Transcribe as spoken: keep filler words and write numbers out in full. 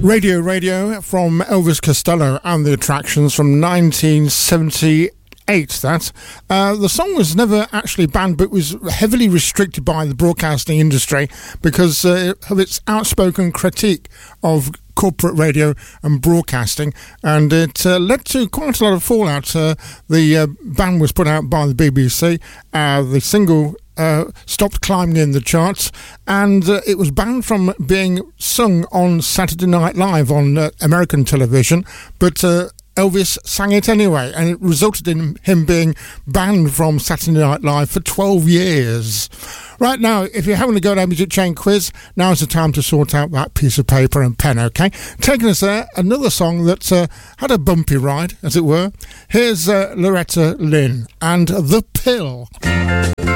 Radio Radio from Elvis Costello and the Attractions from nineteen seventy-eight. That uh, the song was never actually banned, but was heavily restricted by the broadcasting industry because uh, of its outspoken critique of corporate radio and broadcasting, and it uh, led to quite a lot of fallout. Uh, the uh, ban was put out by the B B C. Uh, the single Uh, stopped climbing in the charts, and uh, it was banned from being sung on Saturday Night Live on uh, American television, but uh, Elvis sang it anyway, and it resulted in him being banned from Saturday Night Live for twelve years. Right now, if you're having to go to a music chain quiz, now's the time to sort out that piece of paper and pen, okay? Taking us there, another song that uh, had a bumpy ride, as it were. Here's uh, Loretta Lynn and The Pill.